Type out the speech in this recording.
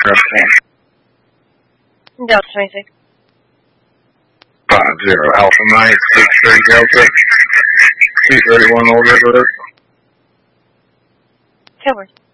Delta 26. 50 Alpha Mike, 63 Delta, 231 Old River Road. Towers.